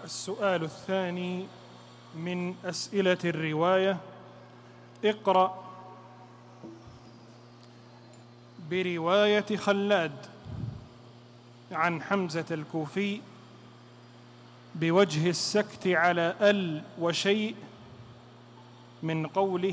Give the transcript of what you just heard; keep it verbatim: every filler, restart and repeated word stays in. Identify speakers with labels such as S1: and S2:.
S1: السؤال الثاني من أسئلة الرواية: اقرأ برواية خلاد عن حمزة الكوفي بوجه السكت على ال وشيء من قوله